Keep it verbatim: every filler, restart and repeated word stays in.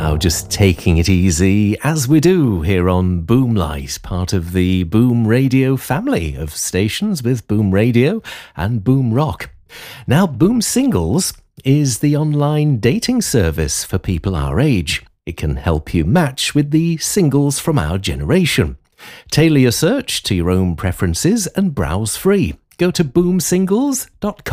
Now, just taking it easy, as we do here on Boomlight, part of the Boom Radio family of stations with Boom Radio and Boom Rock. Now, Boom Singles is the online dating service for people our age. It can help you match with the singles from our generation. Tailor your search to your own preferences and browse free. Go to boom singles dot com.